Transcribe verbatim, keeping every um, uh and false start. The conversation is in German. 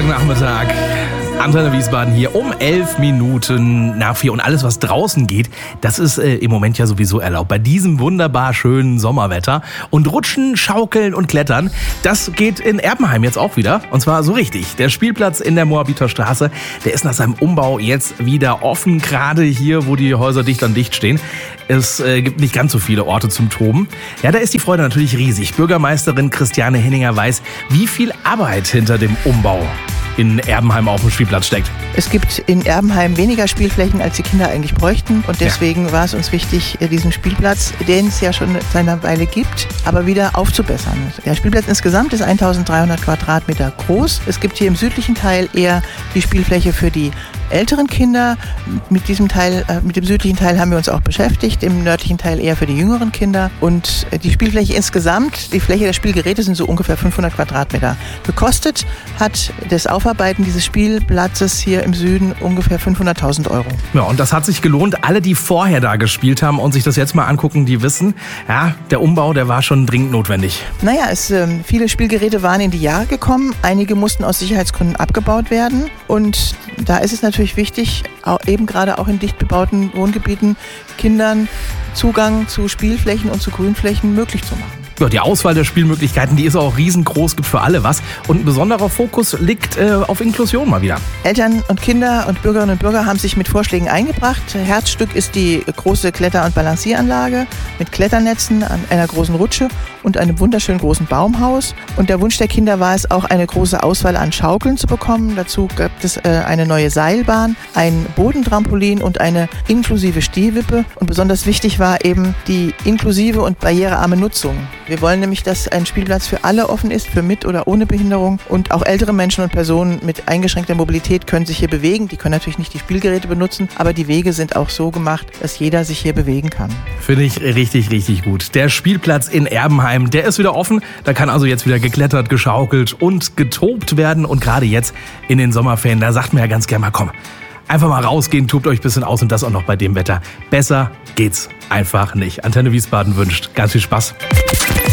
Samstagnachmittag. Antenne Wiesbaden hier um elf Minuten nach vier. Und alles, was draußen geht, das ist äh, im Moment ja sowieso erlaubt. Bei diesem wunderbar schönen Sommerwetter. Und Rutschen, Schaukeln und Klettern, das geht in Erbenheim jetzt auch wieder. Und zwar so richtig. Der Spielplatz in der Moabiter Straße, der ist nach seinem Umbau jetzt wieder offen. Gerade hier, wo die Häuser dicht an dicht stehen. Es äh, gibt nicht ganz so viele Orte zum Toben. Ja, da ist die Freude natürlich riesig. Bürgermeisterin Christiane Henninger weiß, wie viel Arbeit hinter dem Umbau in Erbenheim auf dem Spielplatz steckt. Es gibt in Erbenheim weniger Spielflächen, als die Kinder eigentlich bräuchten. Und deswegen ja. war es uns wichtig, diesen Spielplatz, den es ja schon seit einer Weile gibt, aber wieder aufzubessern. Der Spielplatz insgesamt ist eintausenddreihundert Quadratmeter groß. Es gibt hier im südlichen Teil eher die Spielfläche für die älteren Kinder. Mit diesem Teil, äh, mit dem südlichen Teil haben wir uns auch beschäftigt, im nördlichen Teil eher für die jüngeren Kinder. Und die Spielfläche insgesamt, die Fläche der Spielgeräte sind so ungefähr fünfhundert Quadratmeter. Gekostet hat das Aufarbeiten dieses Spielplatzes hier im Süden ungefähr fünfhunderttausend Euro. Ja, und das hat sich gelohnt. Alle, die vorher da gespielt haben und sich das jetzt mal angucken, die wissen, ja, der Umbau, der war schon dringend notwendig. Naja, es, äh, viele Spielgeräte waren in die Jahre gekommen. Einige mussten aus Sicherheitsgründen abgebaut werden. Und da ist es natürlich wichtig, auch eben gerade auch in dicht bebauten Wohngebieten, Kindern Zugang zu Spielflächen und zu Grünflächen möglich zu machen. Ja, die Auswahl der Spielmöglichkeiten, die ist auch riesengroß, gibt für alle was. Und ein besonderer Fokus liegt äh, auf Inklusion mal wieder. Eltern und Kinder und Bürgerinnen und Bürger haben sich mit Vorschlägen eingebracht. Herzstück ist die große Kletter- und Balancieranlage mit Kletternetzen an einer großen Rutsche und einem wunderschönen großen Baumhaus. Und der Wunsch der Kinder war es auch, eine große Auswahl an Schaukeln zu bekommen. Dazu gibt es äh, eine neue Seilbahn, ein Bodentrampolin und eine inklusive Stehwippe. Und besonders wichtig war eben die inklusive und barrierearme Nutzung. Wir wollen nämlich, dass ein Spielplatz für alle offen ist, für mit oder ohne Behinderung. Und auch ältere Menschen und Personen mit eingeschränkter Mobilität können sich hier bewegen. Die können natürlich nicht die Spielgeräte benutzen, aber die Wege sind auch so gemacht, dass jeder sich hier bewegen kann. Finde ich richtig, richtig gut. Der Spielplatz in Erbenheim, der ist wieder offen. Da kann also jetzt wieder geklettert, geschaukelt und getobt werden. Und gerade jetzt in den Sommerferien, da sagt man ja ganz gerne mal, komm, einfach mal rausgehen, tobt euch ein bisschen aus und das auch noch bei dem Wetter. Besser geht's einfach nicht. Antenne Wiesbaden wünscht ganz viel Spaß.